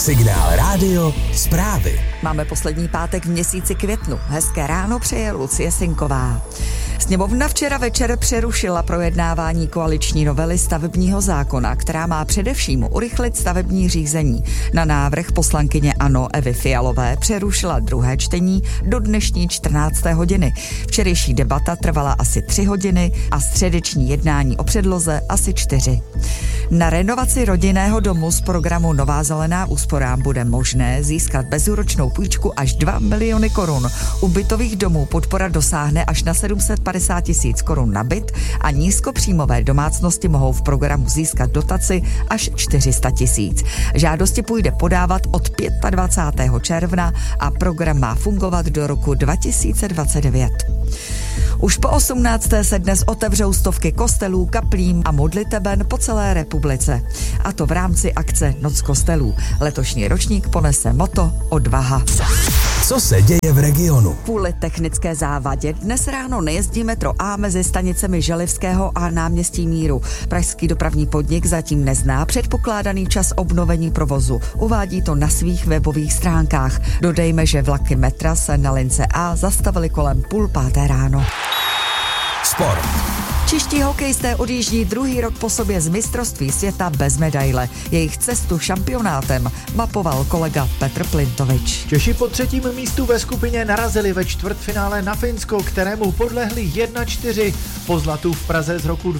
Signál Rádio zprávy. Máme poslední pátek v měsíci květnu. Hezké ráno přeje Lucie Sinková. Sněmovna včera večer přerušila projednávání koaliční novely stavebního zákona, která má především urychlit stavební řízení. Na návrh poslankyně ANO Evy Fialové přerušila druhé čtení do dnešní 14. hodiny. Včerejší debata trvala asi 3 hodiny a středeční jednání o předloze asi 4. Na renovaci rodinného domu z programu Nová zelená úsporám bude možné získat bezúročnou půjčku až 2 miliony korun. U bytových domů podpora dosáhne až na 750 tisíc korun na byt a nízkopříjmové domácnosti mohou v programu získat dotaci až 400 tisíc. Žádosti půjde podávat od 25. června a program má fungovat do roku 2029. Už po 18. se dnes otevřou stovky kostelů, kaplí a modliteben po celé republice. A to v rámci akce Noc kostelů. Letošní ročník ponese motto Odvaha. Co se děje v regionu? Kvůli technické závadě dnes ráno nejezdí metro A mezi stanicemi Želivského a náměstí Míru. Pražský dopravní podnik zatím nezná předpokládaný čas obnovení provozu. Uvádí to na svých webových stránkách. Dodejme, že vlaky metra se na lince A zastavily kolem 4:30 ráno. Sport. Čeští hokejisté odjíždí druhý rok po sobě z mistrovství světa bez medaile. Jejich cestu šampionátem mapoval kolega Petr Plintovič. Češi po 3. místu ve skupině narazili ve čtvrtfinále na Finsko, kterému podlehli 1-4. Po zlatu v Praze z roku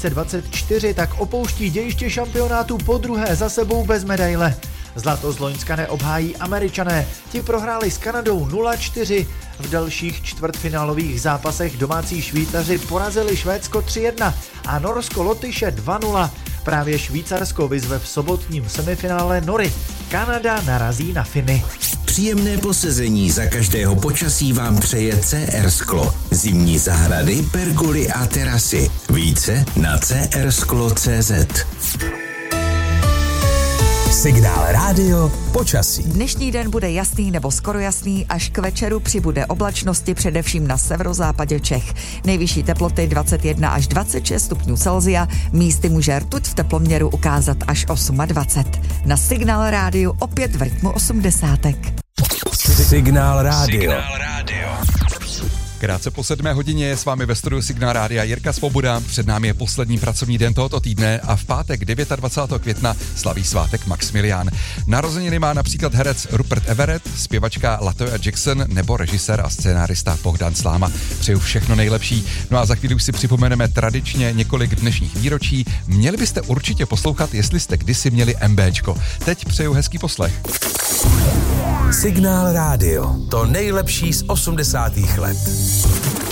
2024 tak opouští dějiště šampionátu po druhé za sebou bez medaile. Zlato z loňska neobhájí Američané. Ti prohráli s Kanadou 0-4. V dalších čtvrtfinálových zápasech domácí Švýcaři porazili Švédsko 3-1 a Norsko Lotyše 2-0. Právě Švýcarsko vyzve v sobotním semifinále Nory. Kanada narazí na Finy. Příjemné posezení za každého počasí vám přeje CR Sklo. Zimní zahrady, pergoly a terasy. Více na crsklo.cz. Signál Rádio počasí. Dnešní den bude jasný nebo skoro jasný, až k večeru přibude oblačnosti především na severozápadě Čech. Nejvyšší teploty 21 až 26 stupňů Celsia, místy může rtuť v teploměru ukázat až 28. Na Signál Rádiu opět v rytmu 80. Signál Rádio. Krátce po 7 hodině je s vámi ve studiu Signál Rádia Jirka Svoboda. Před námi je poslední pracovní den tohoto týdne a v pátek 29. května slaví svátek Maximilián. Narozeniny má například herec Rupert Everett, zpěvačka Latoya Jackson nebo režisér a scénárista Bohdan Sláma. Přeju všechno nejlepší. No a za chvíli už si připomeneme tradičně několik dnešních výročí. Měli byste určitě poslouchat, jestli jste kdysi měli MBčko. Teď přeju hezký poslech. Signál Rádio. To nejlepší z 80. let.